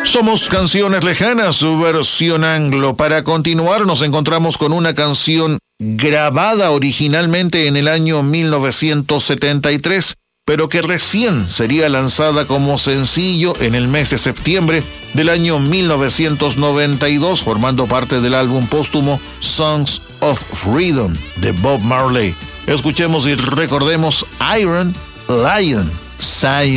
Somos Canciones Lejanas, su versión anglo. Para continuar, nos encontramos con una canción grabada originalmente en el año 1973, pero que recién sería lanzada como sencillo en el mes de septiembre del año 1992, formando parte del álbum póstumo Songs of Freedom de Bob Marley. Escuchemos y recordemos Iron Lion, Zion.